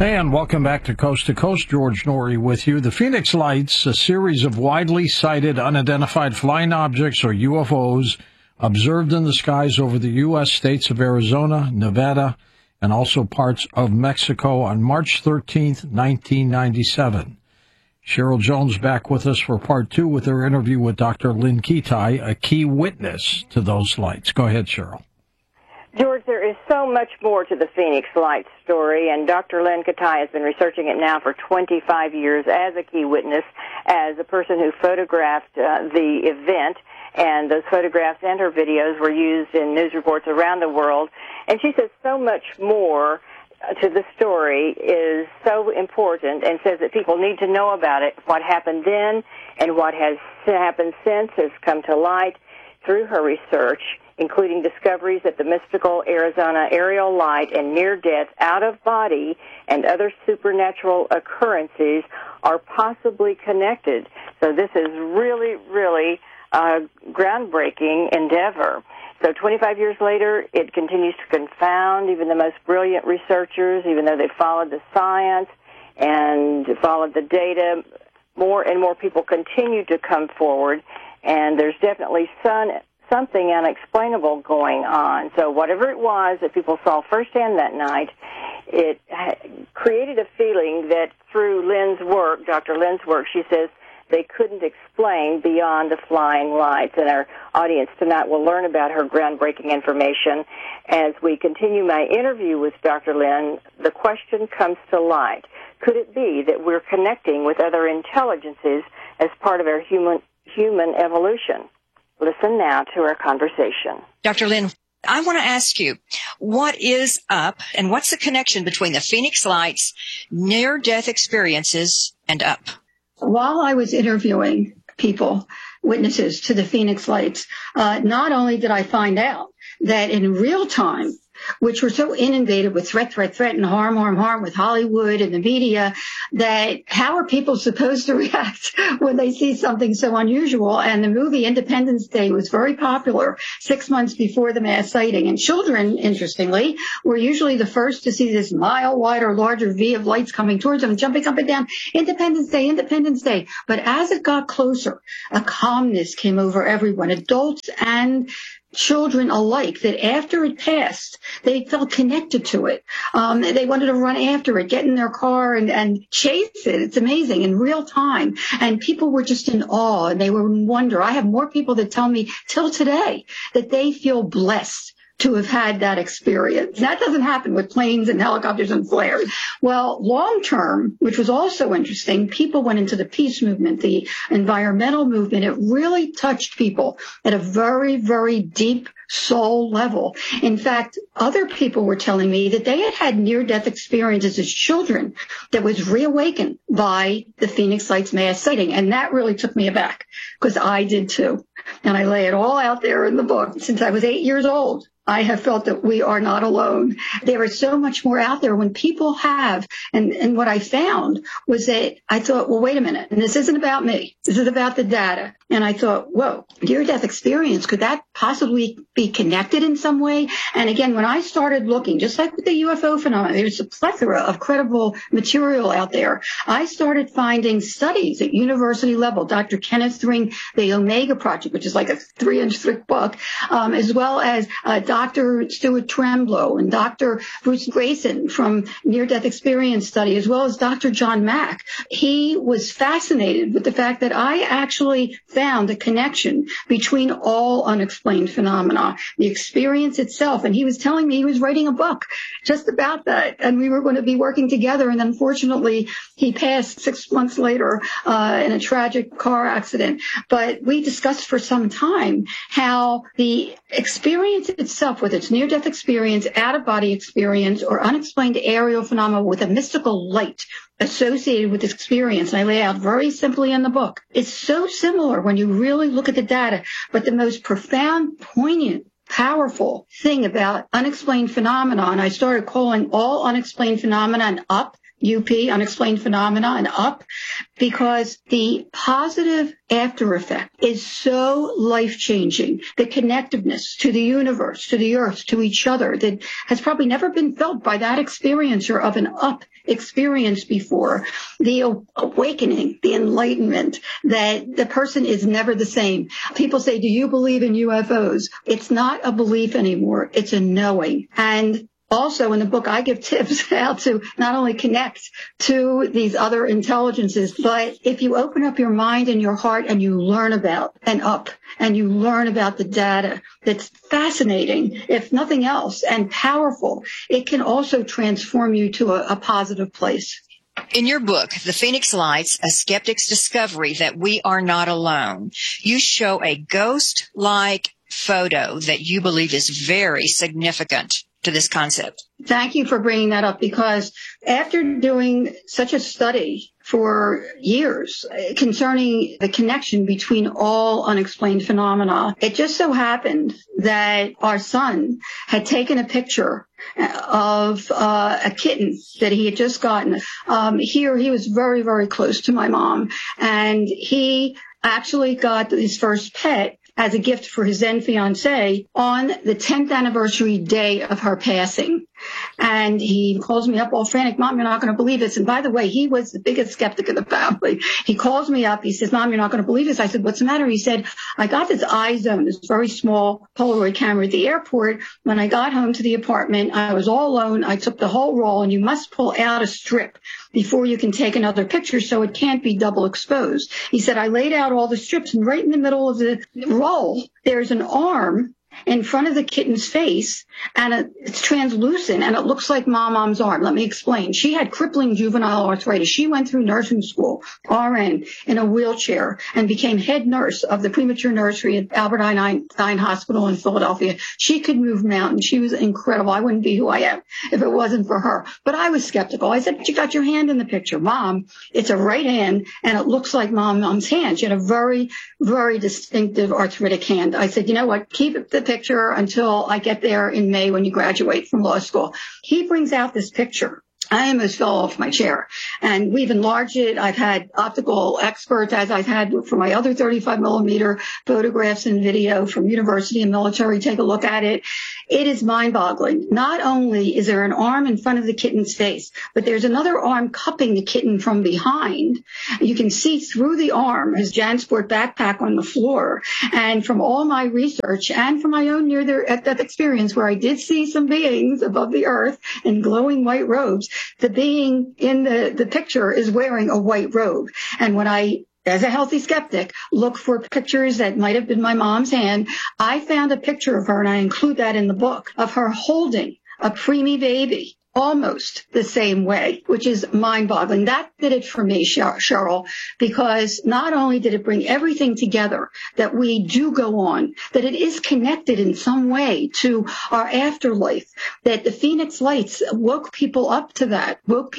Hey, and welcome back to Coast. George Norrie with you. The Phoenix Lights, a series of widely sighted unidentified flying objects, or UFOs, observed in the skies over the U.S. states of Arizona, Nevada, and also parts of Mexico on March 13th, 1997. Cheryl Jones back with us for part two with her interview with Dr. Lynn Kitei, a key witness to those lights. Go ahead, Cheryl. George, there is so much more to the Phoenix Lights story, and Dr. Lynn Kitei has been researching it now for 25 years as a key witness, as a person who photographed the event, and those photographs and her videos were used in news reports around the world. And she says so much more to the story is so important, and says that people need to know about it. What happened then and what has happened since has come to light through her research, including discoveries that the mystical Arizona aerial light and near-death out-of-body and other supernatural occurrences are possibly connected. So this is really, really a groundbreaking endeavor. So 25 years later, it continues to confound even the most brilliant researchers, even though they followed the science and followed the data. More and more people continue to come forward, and there's definitely something unexplainable going on. So whatever it was that people saw firsthand that night, it created a feeling that through Lynn's work, Dr. Lynn's work, she says, they couldn't explain beyond the flying lights. And our audience tonight will learn about her groundbreaking information. As we continue my interview with Dr. Lynn, the question comes to light. Could it be that we're connecting with other intelligences as part of our human evolution? Listen now to our conversation. Dr. Lynn, I want to ask you, what is up, and what's the connection between the Phoenix Lights, near-death experiences, and up? While I was interviewing people, witnesses to the Phoenix Lights, not only did I find out that in real time, which were so inundated with threat, and harm with Hollywood and the media, that how are people supposed to react when they see something so unusual? And the movie Independence Day was very popular 6 months before the mass sighting. And children, interestingly, were usually the first to see this mile wide or larger V of lights coming towards them, jumping up and down, Independence Day, Independence Day. But as it got closer, a calmness came over everyone, adults and children alike, that after it passed, they felt connected to it. They wanted to run after it, get in their car and chase it. It's amazing in real time. And people were just in awe, and they were in wonder. I have more people that tell me till today that they feel blessed to have had that experience. That doesn't happen with planes and helicopters and flares. Well, long term, which was also interesting, people went into the peace movement, the environmental movement. It really touched people at a very, very deep soul level. In fact, other people were telling me that they had had near-death experiences as children that was reawakened by the Phoenix Lights mass sighting. And that really took me aback, because I did too. And I lay it all out there in the book. Since I was 8 years old, I have felt that we are not alone. There is so much more out there when people have, and what I found was that I thought, well, wait a minute, and this isn't about me. This is about the data. And I thought, whoa, near-death experience, could that possibly be connected in some way? And again, when I started looking, just like with the UFO phenomenon, there's a plethora of credible material out there. I started finding studies at university level. Dr. Kenneth Ring, the Omega Project, which is like a 3-inch thick book, as well as Dr. Stuart Tremblow and Dr. Bruce Grayson from Near-Death Experience Study, as well as Dr. John Mack. He was fascinated with the fact that I actually found a connection between all unexplained phenomena, the experience itself. And he was telling me he was writing a book just about that, and we were going to be working together. And unfortunately, he passed 6 months later in a tragic car accident. But we discussed for some time how the experience itself, whether it's near-death experience, out-of-body experience, or unexplained aerial phenomena with a mystical light associated with this experience, and I lay out very simply in the book, it's so similar when you really look at the data. But the most profound, poignant, powerful thing about unexplained phenomena, and I started calling all unexplained phenomena up UP, Unexplained Phenomena, and UP, because the positive after effect is so life-changing. The connectiveness to the universe, to the earth, to each other that has probably never been felt by that experiencer of an UP experience before. The awakening, the enlightenment, that the person is never the same. People say, do you believe in UFOs? It's not a belief anymore. It's a knowing. And also in the book, I give tips how to not only connect to these other intelligences, but if you open up your mind and your heart and you learn about an UP and you learn about the data, that's fascinating, if nothing else, and powerful, it can also transform you to a positive place. In your book, The Phoenix Lights, A Skeptic's Discovery That We Are Not Alone, you show a ghost-like photo that you believe is very significant to this concept. Thank you for bringing that up, because after doing such a study for years concerning the connection between all unexplained phenomena, it just so happened that our son had taken a picture of a kitten that he had just gotten. Here, he was very, very close to my mom, and he actually got his first pet as a gift for his then fiancée on the 10th anniversary day of her passing. And he calls me up all frantic, Mom, you're not going to believe this. And by the way, he was the biggest skeptic of the family. He calls me up. He says, Mom, you're not going to believe this. I said, what's the matter? He said, I got this iZone, this very small Polaroid camera at the airport. When I got home to the apartment, I was all alone. I took the whole roll, and you must pull out a strip before you can take another picture, so it can't be double exposed. He said, I laid out all the strips, and right in the middle of the roll, there's an arm in front of the kitten's face, and it's translucent, and it looks like Mom's arm. Let me explain. She had crippling juvenile arthritis. She went through nursing school, RN, in a wheelchair, and became head nurse of the premature nursery at Albert Einstein Hospital in Philadelphia. She could move mountains. She was incredible. I wouldn't be who I am if it wasn't for her. But I was skeptical. I said, but you got your hand in the picture. Mom, it's a right hand, and it looks like Mom's hand. She had a very, very distinctive arthritic hand. I said, you know what? Keep the picture until I get there in May when you graduate from law school. He brings out this picture. I almost fell off my chair, and we've enlarged it. I've had optical experts, as I've had for my other 35 millimeter photographs and video from university and military, take a look at it. It is mind-boggling. Not only is there an arm in front of the kitten's face, but there's another arm cupping the kitten from behind. You can see through the arm his JanSport backpack on the floor. And from all my research and from my own near-death experience, where I did see some beings above the earth in glowing white robes, the being in the picture is wearing a white robe. And when I, as a healthy skeptic, look for pictures that might have been my mom's hand, I found a picture of her, and I include that in the book, of her holding a preemie baby almost the same way, which is mind-boggling. That did it for me, Cheryl, because not only did it bring everything together, that we do go on, that it is connected in some way to our afterlife, that the Phoenix Lights woke people up to that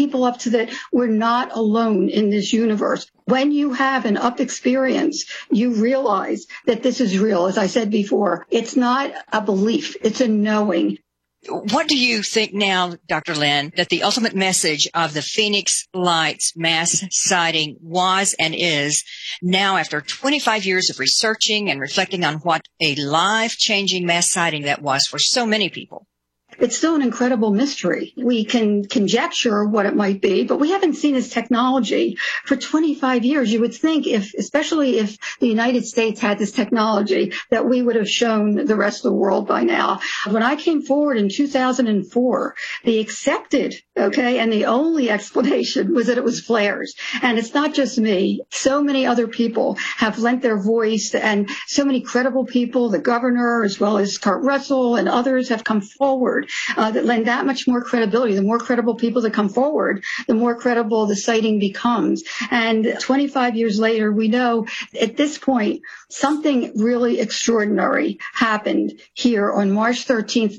we're not alone in this universe. When you have an UP experience, you realize that this is real. As I said before, it's not a belief, it's a knowing. What do you think now, Dr. Lynn, that the ultimate message of the Phoenix Lights mass sighting was and is now, after 25 years of researching and reflecting on what a life-changing mass sighting that was for so many people? It's still an incredible mystery. We can conjecture what it might be, but we haven't seen this technology for 25 years. You would think, especially if the United States had this technology, that we would have shown the rest of the world by now. When I came forward in 2004, the accepted, and the only explanation was that it was flares. And it's not just me. So many other people have lent their voice, and so many credible people, the governor, as well as Kurt Russell and others, have come forward that lend that much more credibility. The more credible people that come forward, the more credible the sighting becomes. And 25 years later, we know at this point, something really extraordinary happened here on March 13th,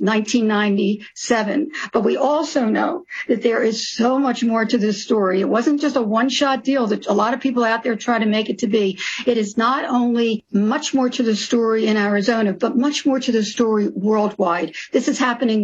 1997. But we also know that there is so much more to this story. It wasn't just a one-shot deal that a lot of people out there try to make it to be. It is not only much more to the story in Arizona, but much more to the story worldwide. This is happening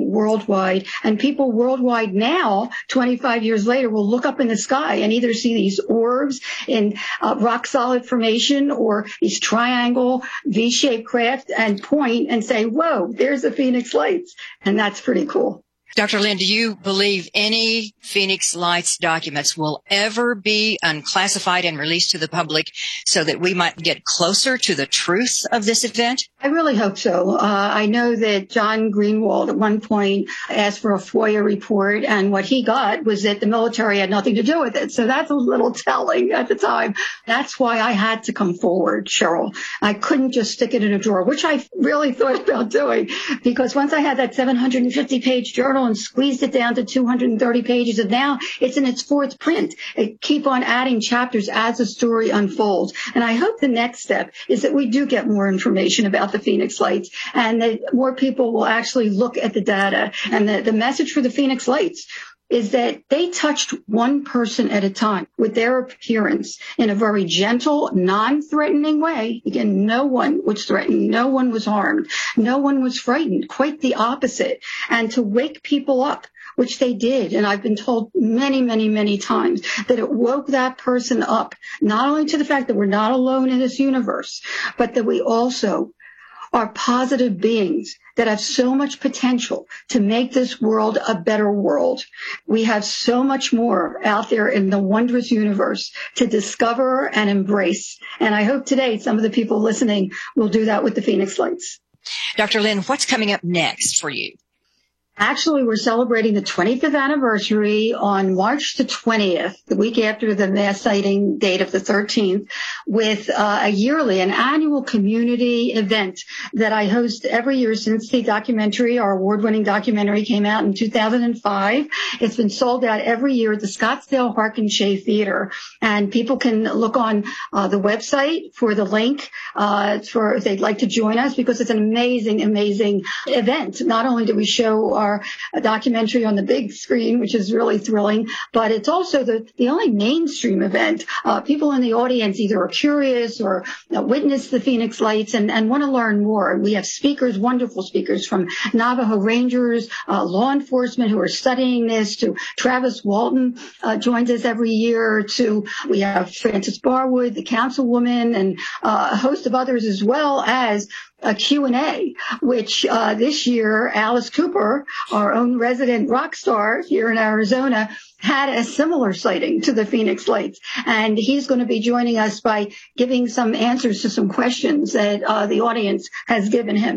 worldwide. And people worldwide now, 25 years later, will look up in the sky and either see these orbs in rock solid formation or these triangle V-shaped craft and point and say, whoa, there's the Phoenix Lights. And that's pretty cool. Dr. Lynn, do you believe any Phoenix Lights documents will ever be unclassified and released to the public so that we might get closer to the truth of this event? I really hope so. I know that John Greenwald at one point asked for a FOIA report, and what he got was that the military had nothing to do with it. So that's a little telling at the time. That's why I had to come forward, Cheryl. I couldn't just stick it in a drawer, which I really thought about doing, because once I had that 750-page journal and squeezed it down to 230 pages, and now it's in its fourth print. It keep on adding chapters as the story unfolds. And I hope the next step is that we do get more information about the Phoenix Lights and that more people will actually look at the data. And the message for the Phoenix Lights is that they touched one person at a time with their appearance in a very gentle, non-threatening way. Again, no one was threatened. No one was harmed. No one was frightened. Quite the opposite. And to wake people up, which they did. And I've been told many, many, many times that it woke that person up, not only to the fact that we're not alone in this universe, but that we also are positive beings that have so much potential to make this world a better world. We have so much more out there in the wondrous universe to discover and embrace. And I hope today some of the people listening will do that with the Phoenix Lights. Dr. Lynn, what's coming up next for you? Actually, we're celebrating the 25th anniversary on March the 20th, the week after the mass sighting date of the 13th, with an annual community event that I host every year since the documentary, our award-winning documentary, came out in 2005. It's been sold out every year at the Scottsdale Harkin Shea Theater, and people can look on the website for the link for if they'd like to join us, because it's an amazing, amazing event. Not only do we show our documentary on the big screen, which is really thrilling, but it's also the only mainstream event. People in the audience either are curious or witness the Phoenix Lights and want to learn more. We have speakers, wonderful speakers from Navajo Rangers, law enforcement who are studying this, to Travis Walton joins us every year, to we have Frances Barwood, the councilwoman, and a host of others, as well as a Q&A, which this year Alice Cooper, our own resident rock star here in Arizona, had a similar sighting to the Phoenix Lights. And he's going to be joining us by giving some answers to some questions that the audience has given him.